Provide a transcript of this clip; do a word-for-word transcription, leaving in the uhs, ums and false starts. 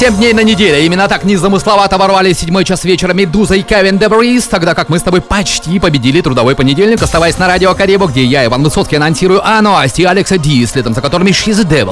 семь дней на неделе. Именно так незамысловато ворвали седьмой час вечера Медуза и Кевин Дебрис, тогда как мы с тобой почти победили трудовой понедельник, оставаясь на радио Карибу, где я, Иван Высоцкий, анонсирую о новости Алекса Ди, следом за которыми She's a Devil.